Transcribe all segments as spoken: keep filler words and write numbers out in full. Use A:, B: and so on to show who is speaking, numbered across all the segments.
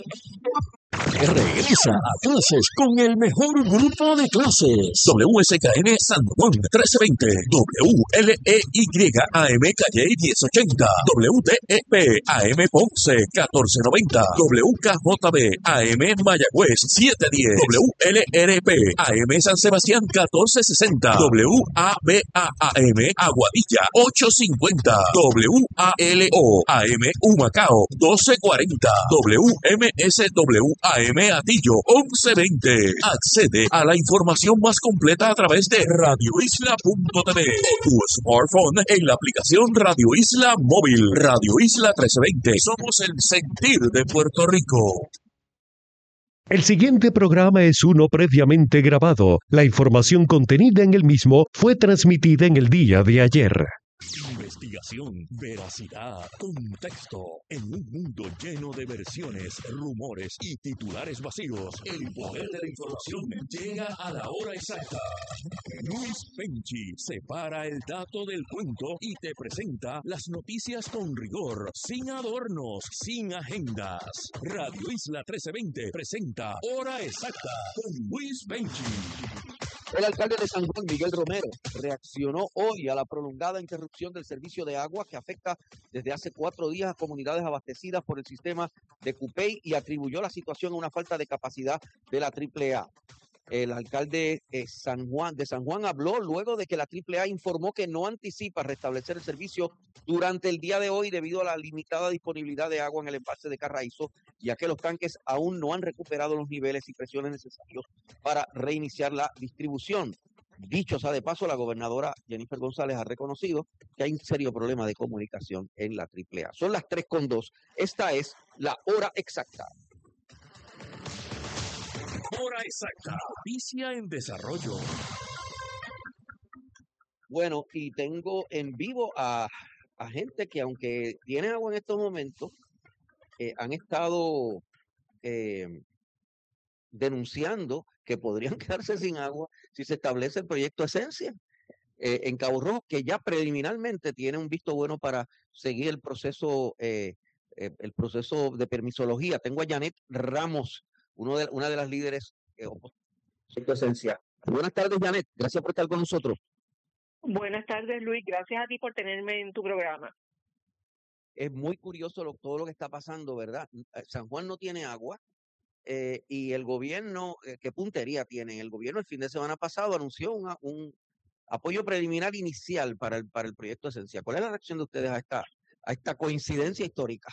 A: Regresa a clases con el mejor grupo de clases. W S K N San Juan trece veinte, W L E Y A M Calle diez ochenta, W D E P A M Ponce catorce noventa, W K J B A M Mayagüez siete diez, W L R P A M San Sebastián catorce sesenta, W A B A A M Aguadilla ocho cincuenta, W A L O A M Humacao doce cuarenta, W M S W A M Atillo once veinte. Accede a la información más completa a través de radio isla punto t v o tu smartphone en la aplicación Radio Isla Móvil. Radio Isla trece veinte. Somos el sentir de Puerto Rico.
B: El siguiente programa es uno previamente grabado. La información contenida en el mismo fue transmitida en el día de ayer.
A: Investigación, veracidad, contexto. En un mundo lleno de versiones, rumores y titulares vacíos, el poder de la información llega a la hora exacta. Luis Penchi separa el dato del cuento y te presenta las noticias con rigor, sin adornos, sin agendas. Radio Isla trece veinte presenta Hora Exacta con Luis Penchi.
C: El alcalde de San Juan, Miguel Romero, reaccionó hoy a la prolongada interrupción del servicio de agua que afecta desde hace cuatro días a comunidades abastecidas por el sistema de Cupey y atribuyó la situación a una falta de capacidad de la triple A. El alcalde de San Juan, de San Juan habló luego de que la triple A informó que no anticipa restablecer el servicio durante el día de hoy debido a la limitada disponibilidad de agua en el embalse de Carraízo, ya que los tanques aún no han recuperado los niveles y presiones necesarios para reiniciar la distribución. Dicho sea de paso, la gobernadora Jennifer González ha reconocido que hay un serio problema de comunicación en la triple A. Son las tres con dos. Esta es la hora exacta.
A: Hora exacta. Noticia en desarrollo.
C: Bueno, y tengo en vivo a, a gente que aunque tiene agua en estos momentos, eh, han estado eh, denunciando que podrían quedarse sin agua si se establece el proyecto Esencia eh, en Cabo Rojo, que ya preliminarmente tiene un visto bueno para seguir el proceso, eh, eh, el proceso de permisología. Tengo a Janet Ramos, uno de, una de las líderes eh, proyecto Esencia. Buenas tardes, Janet. Gracias por estar con nosotros.
D: Buenas tardes, Luis. Gracias a ti por tenerme en tu programa.
C: Es muy curioso lo, todo lo que está pasando, ¿verdad? San Juan no tiene agua eh, y el gobierno, eh, ¿qué puntería tiene? El gobierno el fin de semana pasado anunció una, un apoyo preliminar inicial para el, para el proyecto Esencia. ¿Cuál es la reacción de ustedes a esta, a esta coincidencia histórica?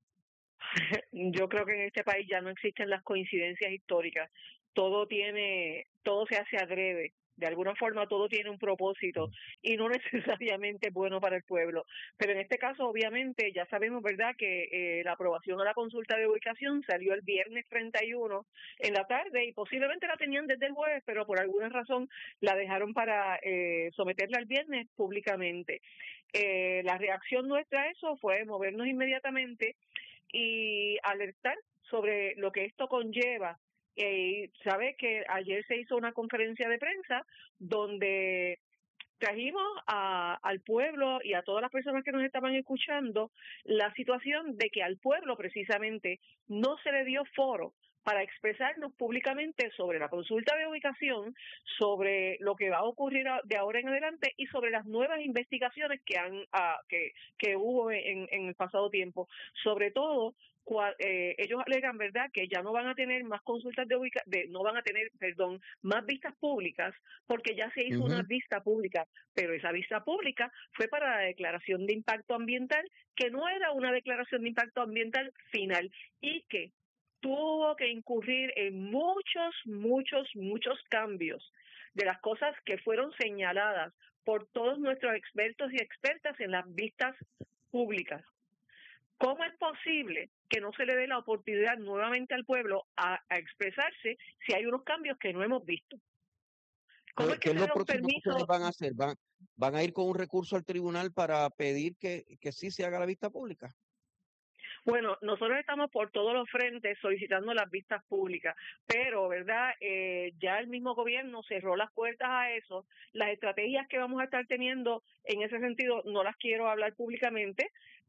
D: Yo creo que en este país ya no existen las coincidencias históricas. Todo tiene, todo se hace adrede. De alguna forma todo tiene un propósito y no necesariamente es bueno para el pueblo. Pero en este caso, obviamente, ya sabemos, ¿verdad?, que eh, la aprobación a la consulta de ubicación salió el viernes treinta y uno en la tarde y posiblemente la tenían desde el jueves, pero por alguna razón la dejaron para eh, someterla el viernes públicamente. Eh, la reacción nuestra a eso fue movernos inmediatamente y alertar sobre lo que esto conlleva. Eh, sabe que ayer se hizo una conferencia de prensa donde trajimos a, al pueblo y a todas las personas que nos estaban escuchando la situación de que al pueblo precisamente no se le dio foro para expresarnos públicamente sobre la consulta de ubicación, sobre lo que va a ocurrir de ahora en adelante y sobre las nuevas investigaciones que han uh, que, que hubo en, en el pasado tiempo. Sobre todo, cual, eh, ellos alegan, ¿verdad?, que ya no van a tener más consultas de ubicación, no van a tener, perdón, más vistas públicas, porque ya se hizo uh-huh. una vista pública, pero esa vista pública fue para la declaración de impacto ambiental, que no era una declaración de impacto ambiental final y que tuvo que incurrir en muchos, muchos, muchos cambios de las cosas que fueron señaladas por todos nuestros expertos y expertas en las vistas públicas. ¿Cómo es posible que no se le dé la oportunidad nuevamente al pueblo a, a expresarse si hay unos cambios que no hemos visto?
C: ¿Cómo es que ¿Qué es lo próximo que ustedes van a hacer? ¿Van, ¿Van a ir con un recurso al tribunal para pedir que, que sí se haga la vista pública?
D: Bueno, nosotros estamos por todos los frentes solicitando las vistas públicas, pero, ¿verdad? Eh, ya el mismo gobierno cerró las puertas a eso. Las estrategias que vamos a estar teniendo en ese sentido no las quiero hablar públicamente,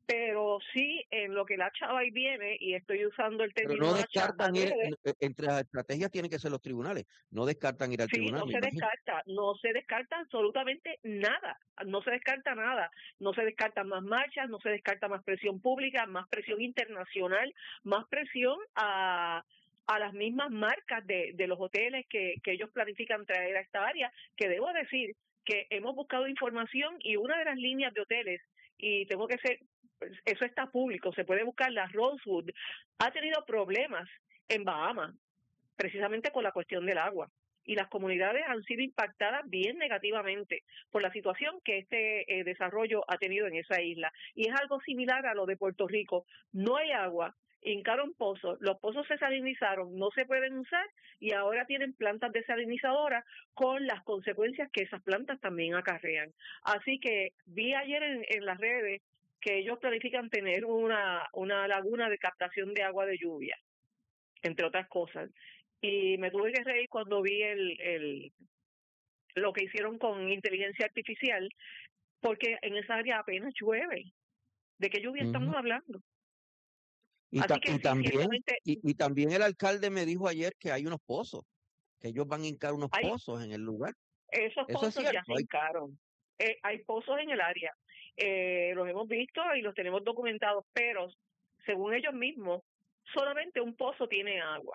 D: pero sí en lo que la chava y viene, y estoy usando el
C: Pero
D: término
C: no
D: hacha
C: descartan ir,
D: adrede.
C: en- entre las estrategias tienen que ser los tribunales, no descartan ir al
D: Sí,
C: tribunal,
D: no
C: me
D: se
C: imagino.
D: descarta, no se descarta absolutamente nada, no se descarta nada, no se descartan más marchas, no se descarta más presión pública, más presión internacional, más presión a, a las mismas marcas de, de los hoteles que, que ellos planifican traer a esta área, que debo decir que hemos buscado información y una de las líneas de hoteles, y tengo que ser, eso está público, se puede buscar, la Rosewood, ha tenido problemas en Bahamas, precisamente por la cuestión del agua. Y las comunidades han sido impactadas bien negativamente por la situación que este eh, desarrollo ha tenido en esa isla. Y es algo similar a lo de Puerto Rico. No hay agua, hincaron pozos, los pozos se salinizaron, no se pueden usar y ahora tienen plantas desalinizadoras con las consecuencias que esas plantas también acarrean. Así que vi ayer en, en las redes que ellos planifican tener una, una laguna de captación de agua de lluvia, entre otras cosas. Y me tuve que reír cuando vi el, el lo que hicieron con inteligencia artificial, porque en esa área apenas llueve. ¿De qué lluvia estamos
C: Ujú.
D: hablando?
C: Y,
D: Así
C: ta-
D: que
C: y
D: sí,
C: también,
D: ciertamente
C: y, y también el alcalde me dijo ayer que hay unos pozos, que ellos van a hincar unos
D: hay
C: pozos en el lugar.
D: esos
C: Eso es
D: pozos ya
C: cierto.
D: se
C: Hay,
D: hincaron. Eh, hay pozos en el área. Eh, los hemos visto y los tenemos documentados, pero según ellos mismos, solamente un pozo tiene agua.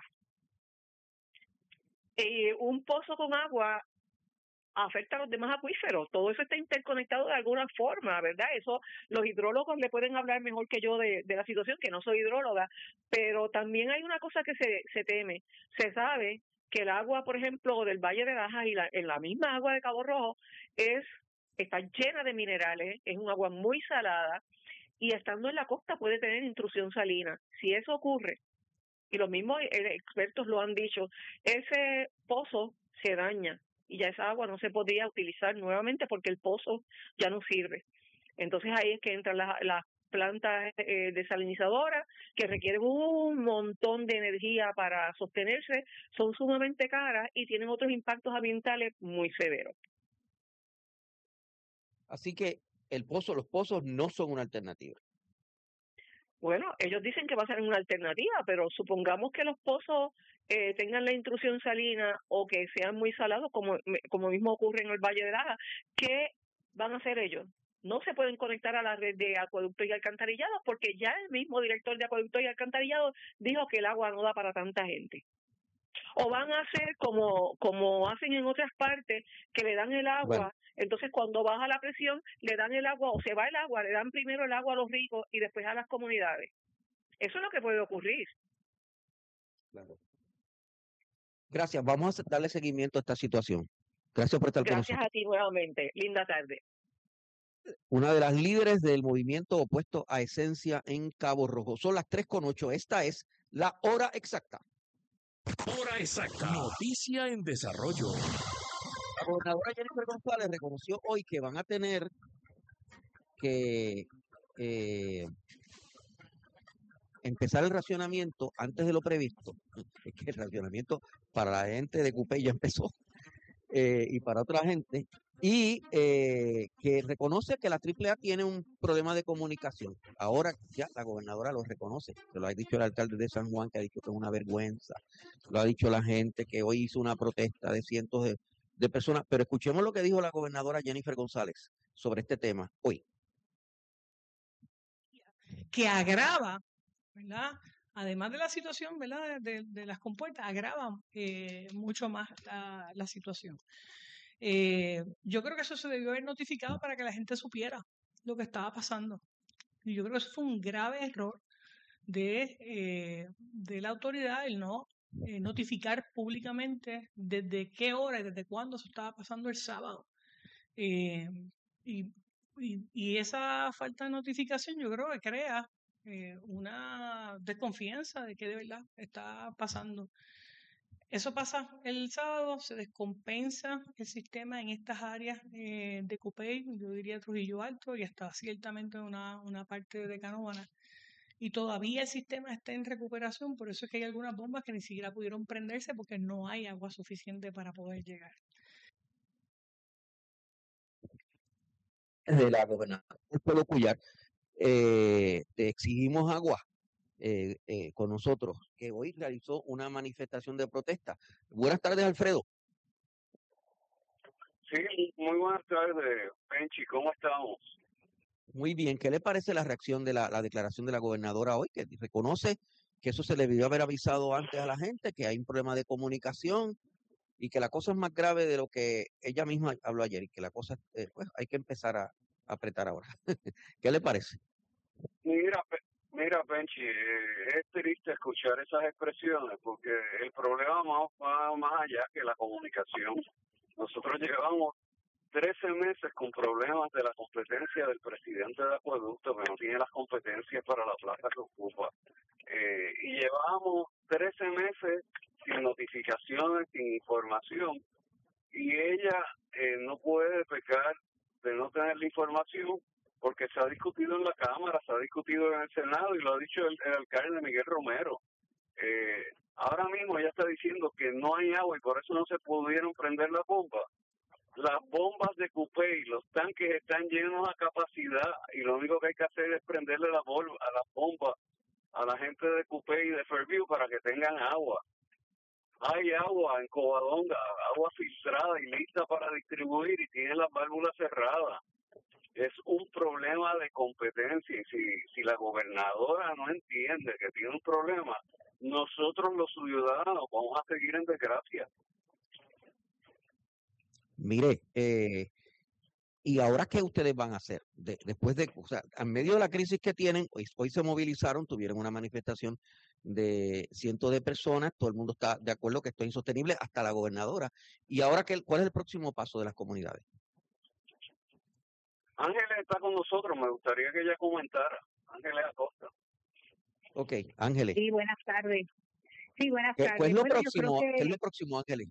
D: Y un pozo con agua afecta a los demás acuíferos. Todo eso está interconectado de alguna forma, ¿verdad? Eso los hidrólogos le pueden hablar mejor que yo de, de la situación, que no soy hidróloga, pero también hay una cosa que se, se teme. Se sabe que el agua, por ejemplo, del Valle de Lajas y la, en la misma agua de Cabo Rojo es está llena de minerales, es un agua muy salada y estando en la costa puede tener intrusión salina. Si eso ocurre, y los mismos expertos lo han dicho, ese pozo se daña y ya esa agua no se podría utilizar nuevamente porque el pozo ya no sirve. Entonces ahí es que entran las, las plantas eh, desalinizadoras que requieren un montón de energía para sostenerse, son sumamente caras y tienen otros impactos ambientales muy severos.
C: así que el pozo, los pozos no son una alternativa.
D: Bueno, ellos dicen que va a ser una alternativa, pero supongamos que los pozos eh, tengan la intrusión salina o que sean muy salados, como, como mismo ocurre en el Valle de Laja. ¿Qué van a hacer ellos? No se pueden conectar a la red de acueducto y alcantarillado porque ya el mismo director de acueducto y alcantarillado dijo que el agua no da para tanta gente. O van a hacer como, como hacen en otras partes, que le dan el agua, bueno. Entonces cuando baja la presión, le dan el agua, o se va el agua, le dan primero el agua a los ricos y después a las comunidades. Eso es lo que puede ocurrir.
C: Claro. Gracias, vamos a darle seguimiento a esta situación. Gracias por estar
D: Gracias
C: con nosotros.
D: a ti nuevamente. Linda tarde.
C: Una de las líderes del movimiento opuesto a Esencia en Cabo Rojo. Son las tres con ocho. Esta es la hora exacta.
A: Hora exacta. Noticia en desarrollo.
C: La gobernadora Jennifer González reconoció hoy que van a tener que eh, empezar el racionamiento antes de lo previsto. Es que el racionamiento para la gente de Cupey ya empezó eh, y para otra gente. Y eh, que reconoce que la triple A tiene un problema de comunicación. Ahora ya la gobernadora lo reconoce. Se lo ha dicho el alcalde de San Juan, que ha dicho que es una vergüenza. Lo ha dicho la gente que hoy hizo una protesta de cientos de, de personas. Pero escuchemos lo que dijo la gobernadora Jennifer González sobre este tema hoy.
E: Que agrava, ¿verdad? Además de la situación, ¿verdad? De, de las compuertas, agrava eh, mucho más la, la situación. Eh, yo creo que eso se debió haber notificado para que la gente supiera lo que estaba pasando. Y yo creo que eso fue un grave error de, eh, de la autoridad, el no eh, notificar públicamente desde qué hora y desde cuándo se estaba pasando el sábado. Eh, y, y, y esa falta de notificación yo creo que crea eh, una desconfianza de qué de verdad está pasando. Eso pasa el sábado, se descompensa el sistema en estas áreas eh, de Cupey, yo diría Trujillo Alto y hasta ciertamente una, una parte de Canóvana. Y todavía el sistema está en recuperación, por eso es que hay algunas bombas que ni siquiera pudieron prenderse porque no hay agua suficiente para poder llegar.
C: De la gobernadora del Pueblo Cuyar, eh, te exigimos agua eh, eh, con nosotros, que hoy realizó una manifestación de protesta. Buenas tardes, Alfredo.
F: Sí, muy buenas tardes, Penchi, ¿cómo estamos?
C: Muy bien, ¿qué le parece la reacción de la, la declaración de la gobernadora hoy, que reconoce que eso se le debió haber avisado antes a la gente, que hay un problema de comunicación y que la cosa es más grave de lo que ella misma habló ayer y que la cosa, eh, pues hay que empezar a, a apretar ahora? ¿Qué le parece?
F: Mira, Pe- mira, Penchi, eh, es triste escuchar esas expresiones porque el problema más, va más allá que la comunicación. Nosotros llevamos trece meses con problemas de la competencia del presidente de Acueducto, que no tiene las competencias para la plaza que ocupa. Eh, y llevamos trece meses sin notificaciones, sin información, y ella eh, no puede pecar de no tener la información porque se ha discutido en la Cámara, se ha discutido en el Senado y lo ha dicho el, el alcalde Miguel Romero. Eh, ahora mismo ella está diciendo que no hay agua y por eso no se pudieron prender la bomba. Las bombas de Cupey, los tanques están llenos a capacidad y lo único que hay que hacer es prenderle la bol- a las bombas a la gente de Cupey y de Fairview para que tengan agua. Hay agua en Covadonga, agua filtrada y lista para distribuir y tiene las válvulas cerradas. Es un problema de competencia y si, si la gobernadora no entiende que tiene un problema, nosotros los ciudadanos vamos a seguir en desgracia.
C: Mire, eh, ¿y ahora qué ustedes van a hacer? De- después de, o sea, en medio de la crisis que tienen, hoy, hoy se movilizaron, tuvieron una manifestación de cientos de personas, todo el mundo está de acuerdo que esto es insostenible, hasta la gobernadora. ¿Y ahora qué, cuál es el próximo paso de las comunidades?
F: Ángeles está con nosotros, me gustaría que ella comentara. Ángeles Acosta.
C: Ok, Ángeles,
G: Sí, buenas tardes. Sí, buenas
C: ¿qué, cuál es
G: tardes.
C: lo
G: Bueno, yo creo
C: próximo? ¿Qué es
G: que,
C: lo próximo, Ángeles?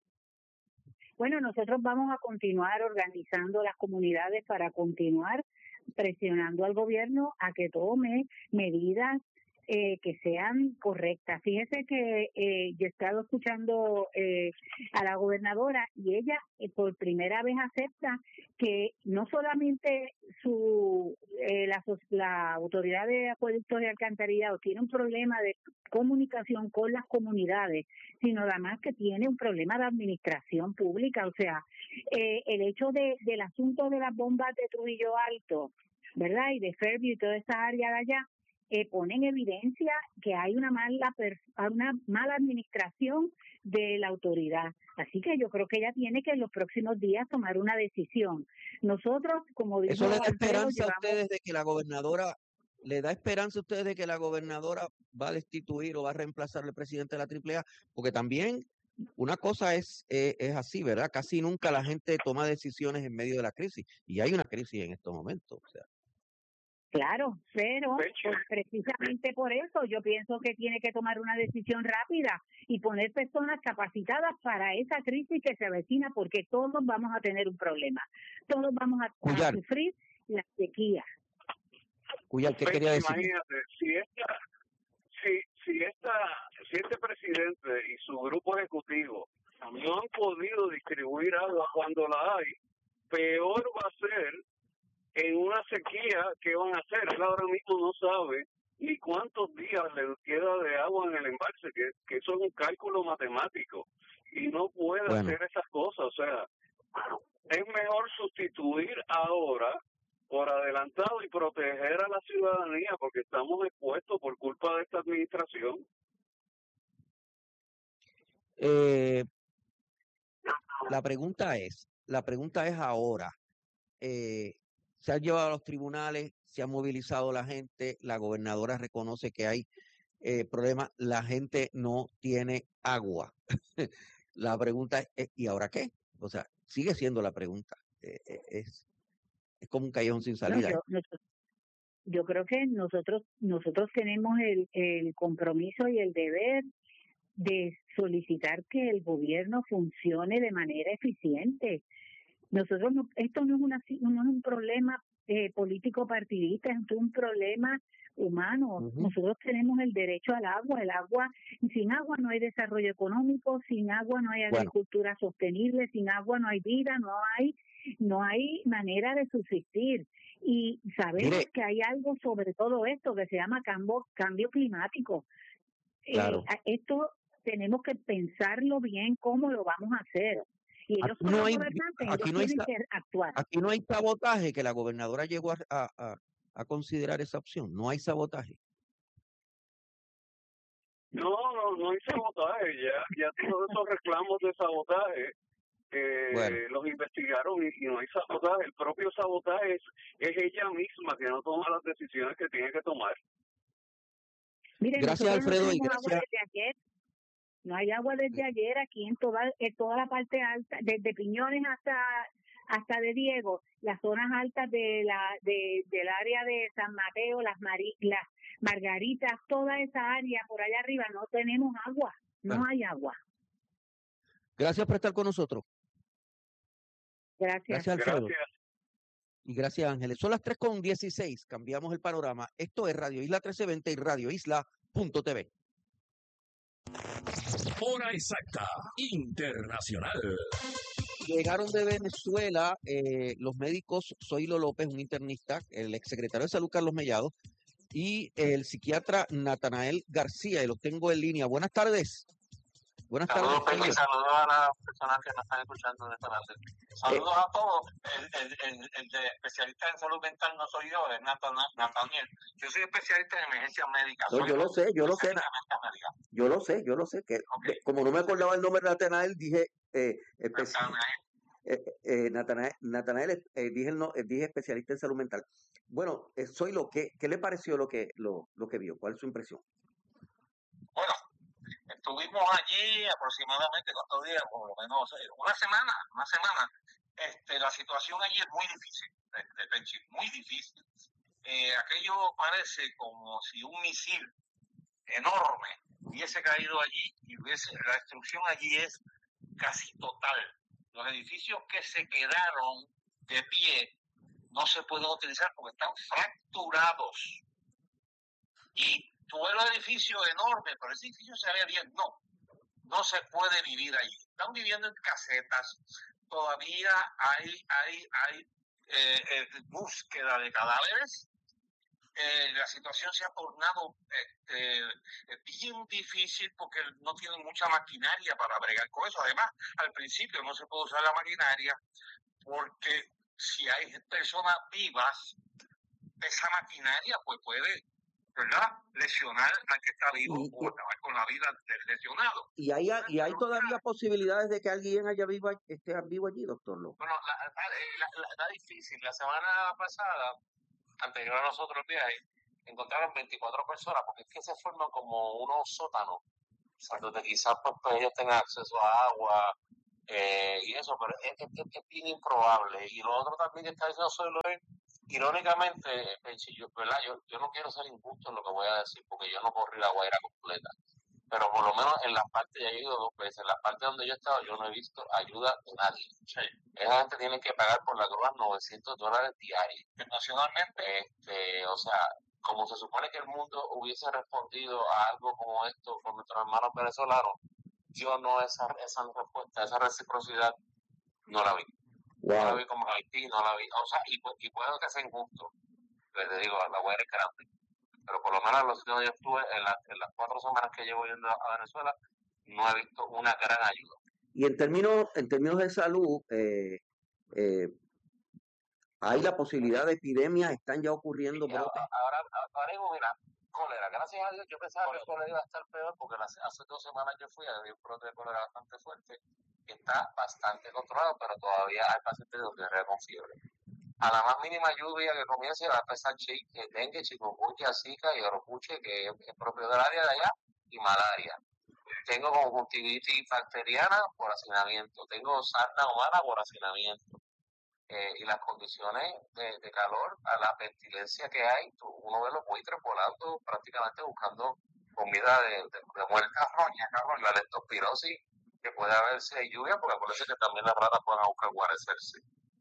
G: bueno, nosotros vamos a continuar organizando las comunidades para continuar presionando al gobierno a que tome medidas eh, que sean correctas. Fíjese que eh, yo he estado escuchando eh, a la gobernadora y ella eh, por primera vez acepta que no solamente su eh, la, la autoridad de acueductos y alcantarillado tiene un problema de comunicación con las comunidades, sino además que tiene un problema de administración pública. O sea, eh, el hecho de del asunto de las bombas de Trujillo Alto, ¿verdad? Y de Fairview y toda esa área de allá, eh, pone en evidencia que hay una mala una mala administración de la autoridad. Así que yo creo que ella tiene que en los próximos días tomar una decisión. Nosotros, como dijo
C: ¿Eso le da
G: Alfredo,
C: esperanza a
G: llevamos...
C: ustedes de que la gobernadora, le da esperanza a ustedes de que la gobernadora va a destituir o va a reemplazar al presidente de la Triple A? Porque también una cosa es, eh, es así, ¿verdad? Casi nunca la gente toma decisiones en medio de la crisis y hay una crisis en estos momentos. O sea,
G: Claro, pero
F: Penchi,
G: pues, precisamente por eso yo pienso que tiene que tomar una decisión rápida y poner personas capacitadas para esa crisis que se avecina, porque todos vamos a tener un problema, todos vamos a, a
C: Cuyar,
G: sufrir la sequía.
C: Cuyar, ¿qué
F: Penchi,
C: quería decir?
F: imagínate, si esta, si, si esta, si este presidente y su grupo ejecutivo no han podido distribuir agua cuando la hay, peor va a ser en una sequía. ¿Qué van a hacer? Él ahora mismo no sabe ni cuántos días le queda de agua en el embalse, que, que eso es un cálculo matemático y no puede
C: Bueno,
F: hacer esas cosas. O sea, es mejor sustituir ahora por adelantado y proteger a la ciudadanía porque estamos expuestos por culpa de esta administración.
C: eh, la pregunta es, la pregunta es ahora, eh, se han llevado a los tribunales, se ha movilizado la gente, la gobernadora reconoce que hay eh, problemas, la gente no tiene agua. La pregunta es, eh, ¿y ahora qué? O sea, sigue siendo la pregunta. Eh, eh, es, es como un callejón sin
G: No,
C: salida.
G: yo, nosotros, yo creo que nosotros nosotros tenemos el, el compromiso y el deber de solicitar que el gobierno funcione de manera eficiente. Nosotros no, esto no es una no es un problema eh, político partidista, es un problema humano.
C: Ujú.
G: Nosotros tenemos el derecho al agua, el agua, sin agua no hay desarrollo económico, sin agua no hay
C: Bueno,
G: agricultura sostenible, sin agua no hay vida, no hay, no hay manera de subsistir. Y sabemos
C: mire,
G: que hay algo sobre todo esto que se llama cambio, cambio climático. Eh,
C: claro,
G: a- esto tenemos que pensarlo bien cómo lo vamos a hacer. Y ellos
C: aquí
G: son
C: no
G: los
C: hay,
G: gobernantes, ellos
C: aquí no hay,
G: tienen
C: sa-
G: que actuar.
C: aquí no hay sabotaje, que la gobernadora llegó a, a, a- a considerar esa opción. No hay sabotaje.
F: No, no, no hay sabotaje. Ya, ya todos esos reclamos de sabotaje
C: Bueno,
F: eh, los investigaron y, y no hay sabotaje. El propio sabotaje es, es ella misma que no toma las decisiones que tiene que tomar.
G: Miren,
C: gracias
G: nosotros no
C: Alfredo y
G: tenemos agua
C: gracias.
G: desde ayer. No hay agua desde ayer aquí en toda en toda la parte alta, desde Piñones hasta hasta de Diego, las zonas altas de la de, del área de San Mateo, las Mari, las Margaritas, toda esa área por allá arriba no tenemos agua, no
C: Bueno,
G: hay agua.
C: gracias por estar con nosotros.
G: Gracias.
C: Gracias Alfredo.
F: Gracias.
C: Y gracias Ángeles. Son las tres con dieciséis. Cambiamos el panorama. Esto es Radio Isla trece veinte y Radio Isla punto T V.
A: Hora exacta internacional.
C: Llegaron de Venezuela eh, los médicos Zoilo López, un internista, el exsecretario de Salud Carlos Mellado, y el psiquiatra Natanael García, y los tengo en línea. Buenas tardes. Buenas tardes,
H: Saludos, Penny,
C: señor.
H: saludos a las personas que nos están escuchando en esta tarde.
C: Eh,
H: Saludos a todos. El, el, el, el de especialista en salud mental no soy yo, es Natana- Nataniel. Yo soy especialista en emergencias médicas.
C: no,
H: Soy
C: yo lo sé, yo lo sé,
H: especialista
C: Na-
H: en emergencias médicas.
C: yo lo sé, yo lo sé, que
H: Ok.
C: de- como no me acordaba el nombre de Natanael, dije eh, especi-
H: Natanael.
C: eh, eh, Natanael, Natanael, eh, dije, el no, eh, dije especialista en salud mental. Bueno, eh, soy lo que, ¿qué le pareció lo que, lo, lo que vio? ¿Cuál es su impresión?
H: Bueno, estuvimos allí aproximadamente, ¿cuántos días? Por lo menos eh, una semana, una semana. Este, la situación allí es muy difícil, de, de Penchi, muy difícil. Eh, aquello parece como si un misil enorme hubiese caído allí y hubiese, la destrucción allí es casi total. Los edificios que se quedaron de pie no se pueden utilizar porque están fracturados. Y tú ves los edificios enormes, pero ese edificio se ve bien. No, no se puede vivir allí. Están viviendo en casetas. Todavía hay, hay, hay eh, eh, búsqueda de cadáveres. Eh, la situación se ha tornado este, eh, bien difícil porque no tienen mucha maquinaria para bregar con eso. Además, al principio no se puede usar la maquinaria porque si hay personas vivas, esa maquinaria pues puede, ¿verdad?, lesionar al que está vivo
C: Y,
H: o acabar con la vida del lesionado.
C: y, y hay, y hay todavía posibilidades de que alguien haya vivo, esté vivo allí, doctor López.
H: Bueno, la, la, la, la, la difícil. La semana pasada, anterior a nosotros el viaje, encontraron veinticuatro personas, porque es que se forman como unos sótanos, o sea, donde quizás pues, pues, ellos tengan acceso a agua eh, y eso, pero es, es, es, es bien improbable. Y lo otro también que está diciendo Zoilo es, irónicamente, Penchi, yo, ¿verdad? Yo, yo no quiero ser injusto en lo que voy a decir, porque yo no corrí la Guaira completa, pero por lo menos en la parte, ya he ido dos veces, en la parte donde yo he estado, yo no he visto ayuda de nadie. Sí. Esa gente tiene que pagar por la grúa novecientos dólares diarios. Internacionalmente, este, o sea, como se supone que el mundo hubiese respondido a algo como esto con nuestros hermanos venezolanos, yo no esa, esa respuesta, esa reciprocidad, no la vi. Wow. No la vi como Haití, no la vi. O sea, y, y puedo que sea injusto. Pero te digo, la Guaira es grande. Pero por lo menos en los sitios donde yo estuve, en, la, en las cuatro semanas que llevo yendo a Venezuela, no he visto una gran ayuda.
C: Y en términos, en términos de salud, eh, eh, hay la posibilidad de epidemias, están ya ocurriendo
H: sí,
C: brotes.
H: Ahora, ahora digo, mira, cólera, gracias a Dios, yo pensaba que el cólera iba a estar peor porque las, hace dos semanas yo fui, había un brote de cólera bastante fuerte, que está bastante controlado, pero todavía hay pacientes donde hay con fiebre. A la más mínima lluvia que comience va a empezar chique, dengue, chikungunya, zika y oropuche, que es propio del área de allá, y malaria. Tengo conjuntivitis bacteriana por hacinamiento, tengo sarna humana por hacinamiento. Eh, y las condiciones de, de calor, a la pestilencia que hay, tú, uno ve los buitres volando prácticamente buscando comida de, de, de muertas roñas, cabrón, la leptospirosis, que puede haberse lluvia, porque parece que también las ratas pueden buscar guarecerse.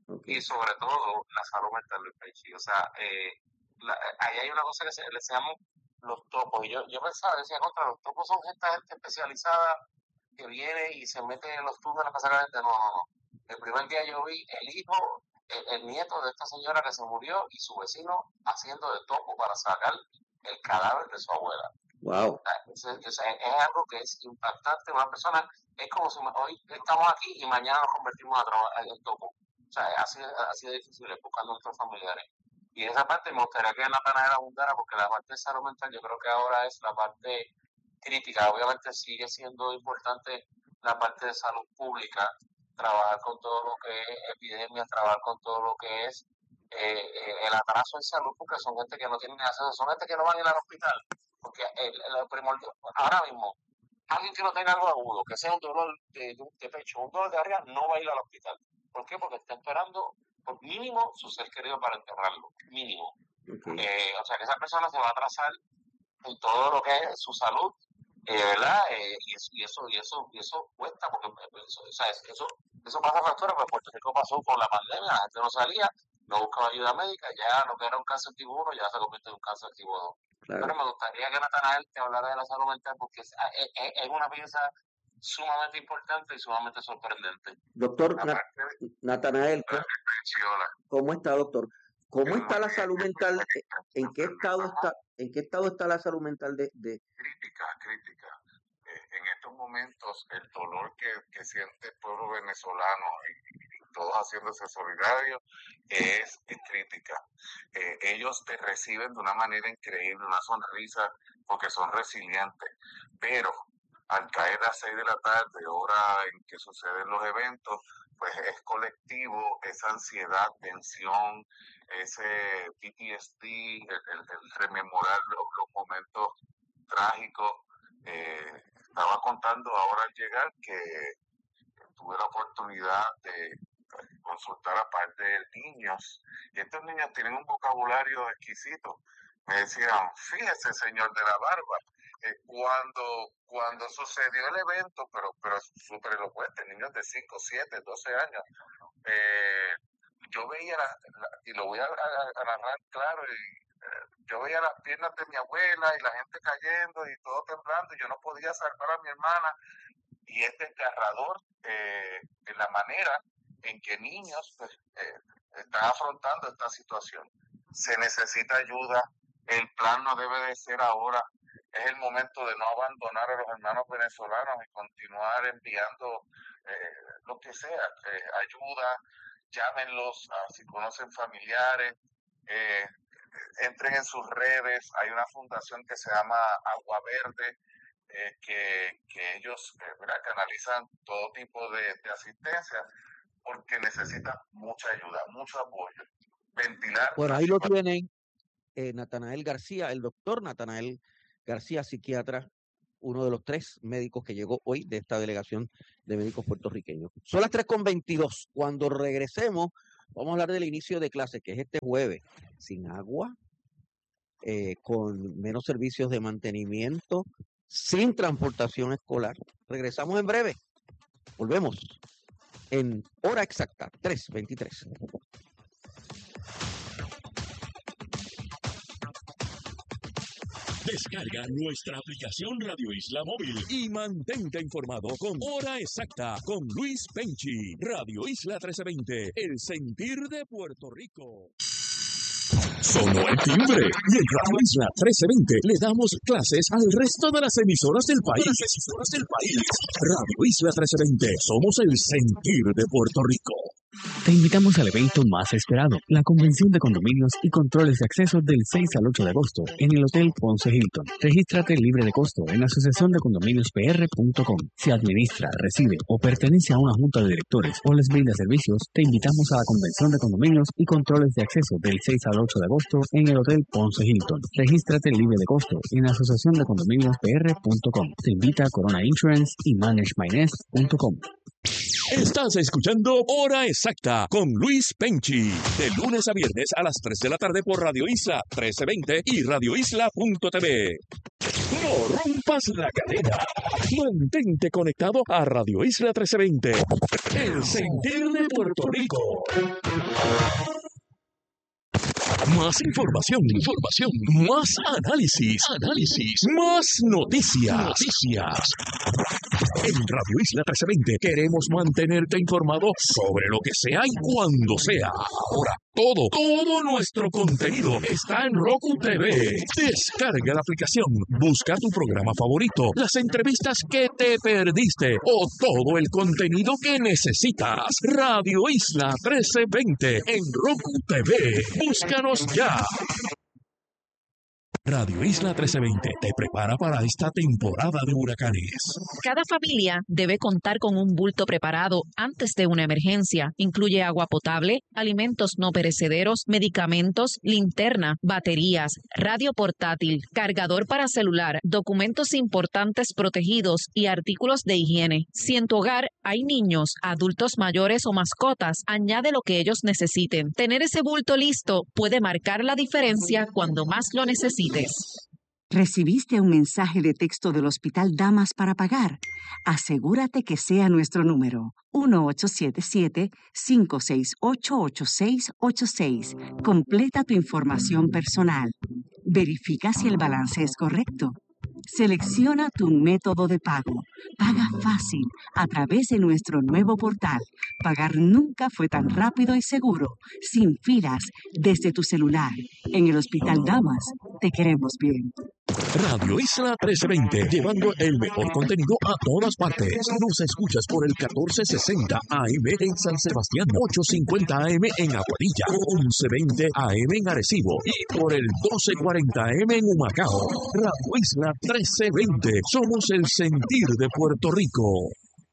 H: Okay. Y sobre todo la salud mental del Penchi. O sea, eh, la, ahí hay una cosa que se, le llamamos los topos. Y yo, yo pensaba, decía, contra los topos son gente, gente especializada que viene y se mete en los túneles para sacar gente. No, no, no. El primer día yo vi el hijo, el, el nieto de esta señora que se murió y su vecino haciendo de topo para sacar el cadáver de su abuela.
C: Wow.
H: Es, es, es, es algo que es impactante. Una persona, es como si hoy estamos aquí y mañana nos convertimos a trabajar en topo. O sea, así, así de difícil es buscando a nuestros familiares. Y en esa parte me gustaría que Natanael abundara, porque la parte de salud mental yo creo que ahora es la parte crítica. Obviamente sigue siendo importante la parte de salud pública, trabajar con todo lo que es epidemias, trabajar con todo lo que es eh, eh, el atraso en salud, porque son gente que no tienen acceso, son gente que no van a ir al hospital. Porque el, el primordial, ahora mismo, alguien que no tenga algo agudo, que sea un dolor de, de pecho, un dolor de garganta, no va a ir al hospital. ¿Por qué? Porque está esperando por mínimo su ser querido para enterrarlo, mínimo. Okay. Eh, o sea que esa persona se va a atrasar en todo lo que es su salud, eh, ¿verdad? Eh, y, eso, y eso y eso y eso cuesta, porque eso, o sea, eso, eso pasa factura, porque Puerto Rico pasó con la pandemia, la gente no salía, no buscaba ayuda médica, ya lo que era un cáncer tipo uno ya se convierte en un cáncer tipo dos. Claro. Pero me gustaría que Natanael te hablara de la salud mental, porque es, es, es una pieza sumamente importante y sumamente sorprendente.
C: Doctor Nat Natanael, ¿cómo está, doctor? ¿Cómo está la salud mental? ¿En qué estado está, en qué estado está la salud mental de, de...
I: Crítica, crítica. Eh, en estos momentos el dolor que, que siente el pueblo venezolano y, y todos haciéndose solidarios es, es crítica. Eh, ellos te reciben de una manera increíble, una sonrisa, porque son resilientes, pero al caer a las seis de la tarde, hora en que suceden los eventos, pues es colectivo, esa ansiedad, tensión, ese P T S D, el, el, el rememorar los, los momentos trágicos. Eh, estaba contando ahora al llegar que tuve la oportunidad de consultar a par de niños, y estos niños tienen un vocabulario exquisito. Me decían, fíjese, señor de la barba, eh, cuando cuando sucedió el evento, pero pero súper elocuente, niños de cinco, siete, doce años, eh, yo veía, la, la, y lo voy a, a, a narrar claro, y, eh, yo veía las piernas de mi abuela y la gente cayendo y todo temblando, y yo no podía salvar a mi hermana, y es desgarrador eh, en la manera en que niños pues, eh, están afrontando esta situación. Se necesita ayuda, el plan no debe de ser ahora, es el momento de no abandonar a los hermanos venezolanos y continuar enviando eh, lo que sea, eh, ayuda, llámenlos, uh, si conocen familiares, eh, entren en sus redes, hay una fundación que se llama Agua Verde, eh, que, que ellos eh, ¿verdad? canalizan todo tipo de, de asistencia, porque necesitan mucha ayuda, mucho apoyo. Ventilar.
C: Bueno, ahí lo tienen, eh, Natanael García, el doctor Natanael García, psiquiatra, uno de los tres médicos que llegó hoy de esta delegación de médicos puertorriqueños. Son las tres con veintidós. Cuando regresemos, vamos a hablar del inicio de clases, que es este jueves, sin agua, eh, con menos servicios de mantenimiento, sin transportación escolar. Regresamos en breve. Volvemos en hora exacta, tres veintitrés.
A: Descarga nuestra aplicación Radio Isla Móvil y mantente informado con Hora Exacta con Luis Penchi. Radio Isla trece veinte, el sentir de Puerto Rico. Sonó el timbre y en Radio Isla trece veinte le damos clases al resto de las emisoras del país. Las emisoras del país. Radio Isla trece veinte, somos el sentir de Puerto Rico.
J: Te invitamos al evento más esperado, la Convención de Condominios y Controles de Acceso del seis al ocho de agosto en el Hotel Ponce Hilton. Regístrate libre de costo en asociación de condominios p r punto com. Si administra, recibe o pertenece a una junta de directores o les brinda servicios, te invitamos a la Convención de Condominios y Controles de Acceso del seis al ocho de agosto en el Hotel Ponce Hilton. Regístrate libre de costo en asociación de condominios p r punto com. Te invita Corona Insurance y manage my nest punto com.
A: Estás escuchando Hora Exacta con Luis Penchi, de lunes a viernes a las tres de la tarde por Radio Isla trece veinte y radio isla punto t v. No rompas la cadena. Mantente conectado a Radio Isla trece veinte. El sentir de Puerto Rico. Más información, información, más análisis, análisis, más noticias, noticias. En Radio Isla trece veinte queremos mantenerte informado sobre lo que sea y cuando sea. Ahora, todo, todo nuestro contenido está en Roku T V. Descarga la aplicación, busca tu programa favorito, las entrevistas que te perdiste o todo el contenido que necesitas. Radio Isla trece veinte en Roku T V. Búscanos ya. Radio Isla trece veinte te prepara para esta temporada de huracanes.
K: Cada familia debe contar con un bulto preparado antes de una emergencia. Incluye agua potable, alimentos no perecederos, medicamentos, linterna, baterías, radio portátil, cargador para celular, documentos importantes protegidos y artículos de higiene. Si en tu hogar hay niños, adultos mayores o mascotas, añade lo que ellos necesiten. Tener ese bulto listo puede marcar la diferencia cuando más lo necesites.
L: ¿Recibiste un mensaje de texto del Hospital Damas para pagar? Asegúrate que sea nuestro número, uno ocho siete siete, cinco seis ocho, ocho seis ocho seis. Completa tu información personal. Verifica si el balance es correcto. Selecciona tu método de pago. Paga fácil a través de nuestro nuevo portal. Pagar nunca fue tan rápido y seguro, sin filas, desde tu celular. En el Hospital Damas, te queremos bien.
A: Radio Isla trece veinte, llevando el mejor contenido a todas partes. Nos escuchas por el catorce sesenta A M en San Sebastián, ochocientos cincuenta A M en Aguadilla, once veinte A M en Arecibo y por el doce cuarenta A M en Humacao. Radio Isla trece veinte, somos el sentir de Puerto Rico.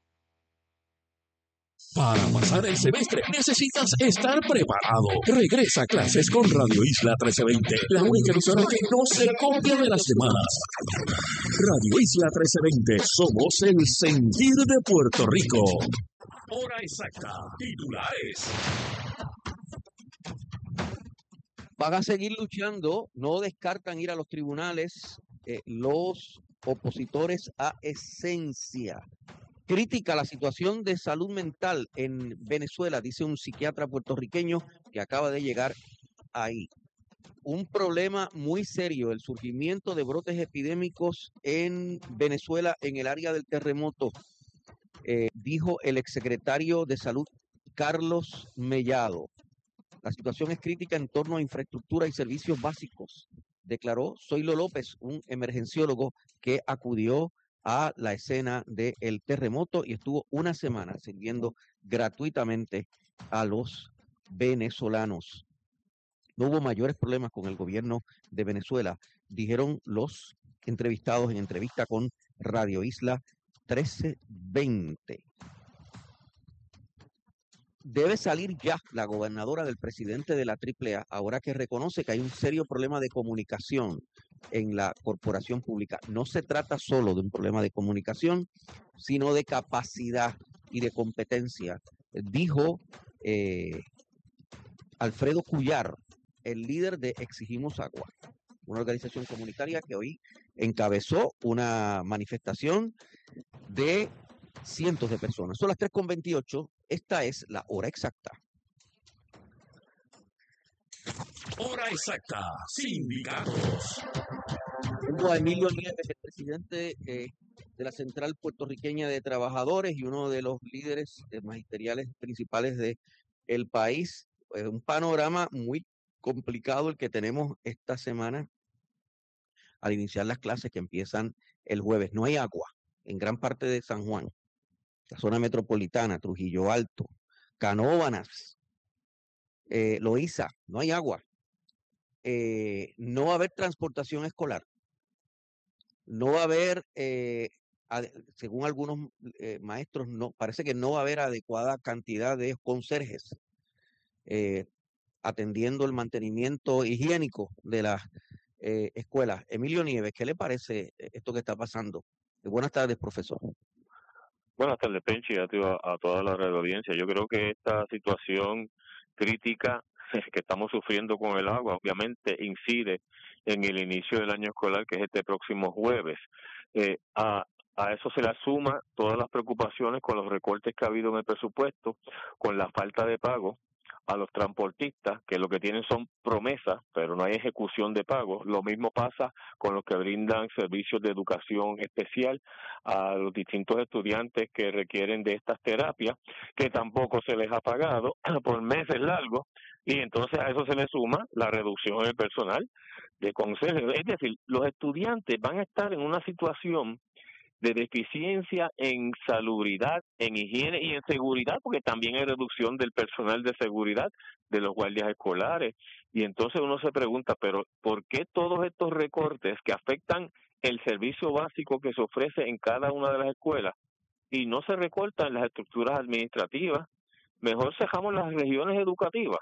A: Para pasar el semestre necesitas estar preparado. Regresa a clases con Radio Isla trece veinte, la única emisora que no se copia de las demás. Radio Isla trece veinte, somos el sentir de Puerto Rico. Hora exacta, titulares.
C: Van a seguir luchando, no descartan ir a los tribunales eh, los opositores a Esencia. Crítica la situación de salud mental en Venezuela, dice un psiquiatra puertorriqueño que acaba de llegar ahí. Un problema muy serio, el surgimiento de brotes epidémicos en Venezuela en el área del terremoto, eh, dijo el exsecretario de Salud Carlos Mellado. La situación es crítica en torno a infraestructura y servicios básicos, declaró Zoilo López, un emergenciólogo que acudió a la escena del terremoto y estuvo una semana sirviendo gratuitamente a los venezolanos. No hubo mayores problemas con el gobierno de Venezuela, dijeron los entrevistados en entrevista con Radio Isla trece veinte. Debe salir ya la gobernadora del presidente de la Triple A, ahora que reconoce que hay un serio problema de comunicación en la corporación pública. No se trata solo de un problema de comunicación, sino de capacidad y de competencia, dijo eh, Alfredo Cuyar, el líder de Exigimos Agua, una organización comunitaria que hoy encabezó una manifestación de cientos de personas. Son las tres con veintiocho, esta es la hora exacta.
A: Hora exacta, sindicatos.
C: Tengo a Emilio Nieves, el presidente eh, de la Central Puertorriqueña de Trabajadores y uno de los líderes eh, magisteriales principales del país. Eh, un panorama muy complicado el que tenemos esta semana al iniciar las clases que empiezan el jueves. No hay agua en gran parte de San Juan, la zona metropolitana, Trujillo Alto, Canóvanas, eh, Loíza, no hay agua. Eh, no va a haber transportación escolar. No va a haber, eh, ad, según algunos eh, maestros, no parece que no va a haber adecuada cantidad de conserjes eh, atendiendo el mantenimiento higiénico de las eh, escuelas. Emilio Nieves, ¿qué le parece esto que está pasando? Buenas tardes, profesor.
M: Buenas tardes, Penchi, a, a toda la radio audiencia. Yo creo que esta situación crítica que estamos sufriendo con el agua, obviamente incide en el inicio del año escolar, que es este próximo jueves. Eh, a, a eso se le suma todas las preocupaciones con los recortes que ha habido en el presupuesto, con la falta de pago a los transportistas, que lo que tienen son promesas, pero no hay ejecución de pago. Lo mismo pasa con los que brindan servicios de educación especial a los distintos estudiantes que requieren de estas terapias, que tampoco se les ha pagado por meses largos, y entonces a eso se le suma la reducción en el personal de consejeros. Es decir, los estudiantes van a estar en una situación de deficiencia en salubridad, en higiene y en seguridad, porque también hay reducción del personal de seguridad de los guardias escolares. Y entonces uno se pregunta, pero ¿por qué todos estos recortes que afectan el servicio básico que se ofrece en cada una de las escuelas y no se recortan en las estructuras administrativas? Mejor cerramos las regiones educativas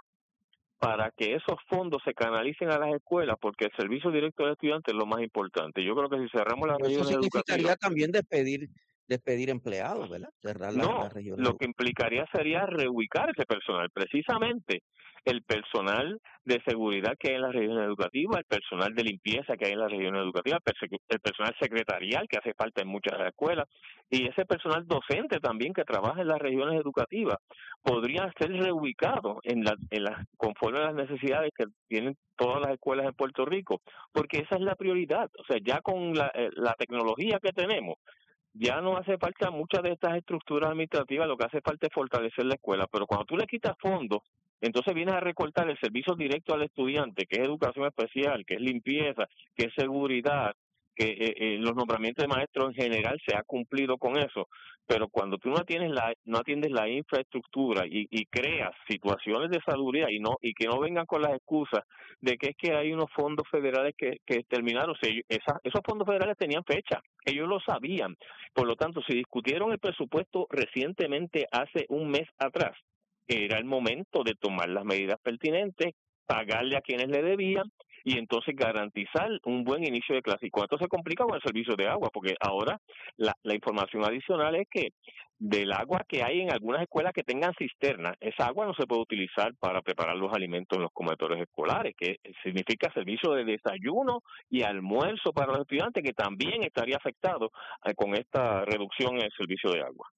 M: para que esos fondos se canalicen a las escuelas, porque el servicio directo al estudiante es lo más importante. Yo creo que si cerramos las
C: Pero eso
M: regiones
C: significaría
M: educativas...
C: también despedir despedir empleados, ¿verdad? Cerrar las,
M: No,
C: las regiones
M: lo que implicaría sería reubicar ese personal, precisamente el personal de seguridad que hay en las regiones educativas, el personal de limpieza que hay en las regiones educativas, el personal secretarial que hace falta en muchas de las escuelas, y ese personal docente también que trabaja en las regiones educativas, podría ser reubicado en la, en las, conforme a las necesidades que tienen todas las escuelas en Puerto Rico, porque esa es la prioridad. O sea, ya con la, la tecnología que tenemos, ya no hace falta muchas de estas estructuras administrativas, lo que hace falta es fortalecer la escuela, pero cuando tú le quitas fondos, entonces vienes a recortar el servicio directo al estudiante, que es educación especial, que es limpieza, que es seguridad, que eh, eh, los nombramientos de maestros en general se ha cumplido con eso, pero cuando tú no tienes la no atiendes la infraestructura y, y creas situaciones de salubridad y no y que no vengan con las excusas de que es que hay unos fondos federales que, que terminaron, o sea, esa, esos fondos federales tenían fecha, ellos lo sabían, por lo tanto, si discutieron el presupuesto recientemente hace un mes atrás, era el momento de tomar las medidas pertinentes, pagarle a quienes le debían y entonces garantizar un buen inicio de clase. Y cuánto se complica con el servicio de agua, porque ahora la, la información adicional es que del agua que hay en algunas escuelas que tengan cisterna, esa agua no se puede utilizar para preparar los alimentos en los comedores escolares, que significa servicio de desayuno y almuerzo para los estudiantes, que también estaría afectado eh, con esta reducción en el servicio de agua.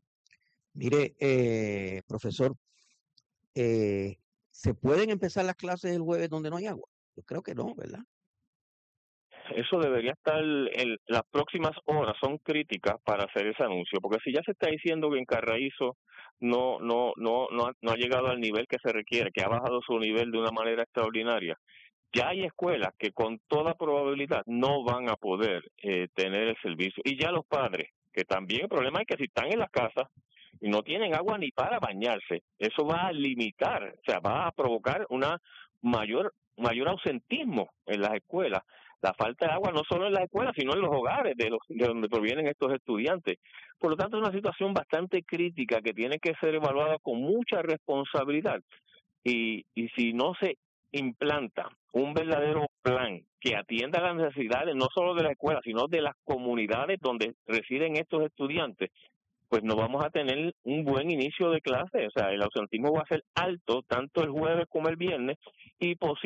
C: Mire, eh, profesor, eh, ¿se pueden empezar las clases el jueves donde no hay agua? Yo creo que no, ¿verdad?
M: Eso debería estar en las próximas horas, son críticas para hacer ese anuncio, porque si ya se está diciendo que en Carraízo no no no no ha, no ha llegado al nivel que se requiere, que ha bajado su nivel de una manera extraordinaria, ya hay escuelas que con toda probabilidad no van a poder eh, tener el servicio, y ya los padres, que también el problema es que si están en las casas y no tienen agua ni para bañarse, eso va a limitar, o sea, va a provocar una mayor mayor ausentismo en las escuelas, la falta de agua no solo en las escuelas, sino en los hogares de los de donde provienen estos estudiantes. Por lo tanto, es una situación bastante crítica que tiene que ser evaluada con mucha responsabilidad. Y, y si no se implanta un verdadero plan que atienda las necesidades no solo de la escuela, sino de las comunidades donde residen estos estudiantes, pues no vamos a tener un buen inicio de clase. O sea, el ausentismo va a ser alto tanto el jueves como el viernes y posiblemente